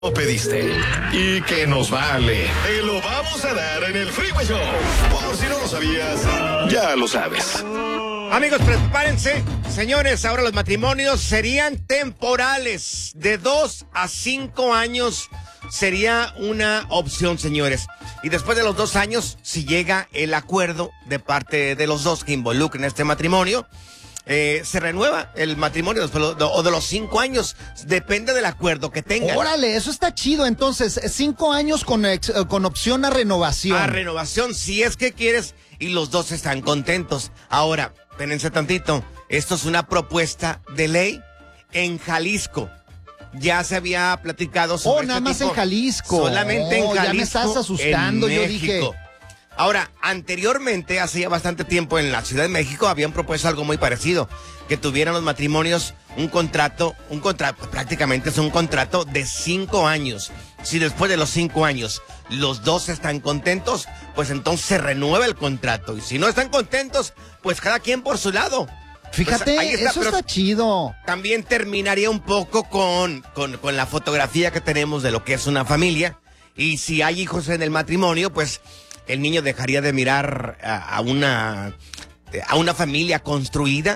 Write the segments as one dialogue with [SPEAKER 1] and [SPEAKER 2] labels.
[SPEAKER 1] Lo pediste y que nos vale. Te lo vamos a dar en el Freeway Show. Por si no lo sabías, ya lo sabes.
[SPEAKER 2] Amigos, prepárense. Señores, ahora los matrimonios serían temporales. De 2 a 5 años sería una opción, señores. Y después de los 2 años, si llega el acuerdo de parte de los dos que involucren este matrimonio, se renueva el matrimonio o de los 5 años, depende del acuerdo que tengan.
[SPEAKER 3] Órale, eso está chido. Entonces, 5 años con opción a renovación.
[SPEAKER 2] A renovación, si es que quieres, y los dos están contentos. Ahora, espérense tantito, esto es una propuesta de ley en Jalisco. Ya se había platicado sobre
[SPEAKER 3] nada más
[SPEAKER 2] tipo.
[SPEAKER 3] en Jalisco.
[SPEAKER 2] Solamente en Jalisco.
[SPEAKER 3] Ya me estás asustando,
[SPEAKER 2] en
[SPEAKER 3] yo
[SPEAKER 2] México.
[SPEAKER 3] dije.
[SPEAKER 2] Ahora, anteriormente, hace ya bastante tiempo, en la Ciudad de México habían propuesto algo muy parecido, que tuvieran los matrimonios un contrato, prácticamente es un contrato de 5 años. Si después de los 5 años los dos están contentos, pues entonces se renueva el contrato. Y si no están contentos, pues cada quien por su lado.
[SPEAKER 3] Fíjate,
[SPEAKER 2] pues
[SPEAKER 3] eso está chido.
[SPEAKER 2] También terminaría un poco con la fotografía que tenemos de lo que es una familia. Y si hay hijos en el matrimonio, pues el niño dejaría de mirar a una familia construida,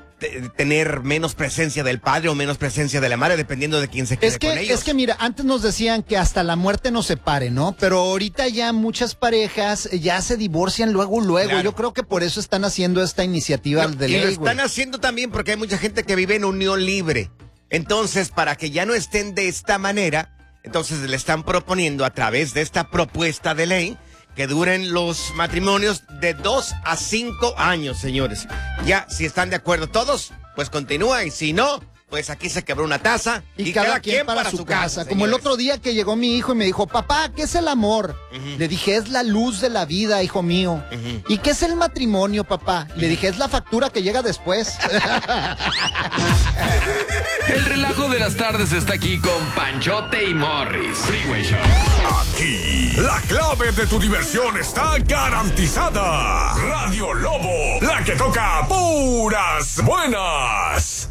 [SPEAKER 2] tener menos presencia del padre o menos presencia de la madre, dependiendo de quién se quede con ellos.
[SPEAKER 3] Es que mira, antes nos decían que hasta la muerte nos separe, ¿no? Pero ahorita ya muchas parejas ya se divorcian luego. Claro. Yo creo que por eso están haciendo esta iniciativa de ley.
[SPEAKER 2] Y lo están haciendo también porque hay mucha gente que vive en unión libre. Entonces, para que ya no estén de esta manera, entonces le están proponiendo a través de esta propuesta de ley que duren los matrimonios de 2 a 5 años, señores. Ya, si están de acuerdo todos, pues continúa. Y si no, pues aquí se quebró una taza.
[SPEAKER 3] Y cada quien para su casa. Como el otro día que llegó mi hijo y me dijo, papá, ¿qué es el amor? Le dije, es la luz de la vida, hijo mío. ¿Y qué es el matrimonio, papá? Le dije, es la factura que llega después.
[SPEAKER 4] El relajo de las tardes está aquí con Panchote y Morris. Freeway Show.
[SPEAKER 1] Aquí, la clave de tu diversión está garantizada. Radio Lobo, la que toca puras buenas.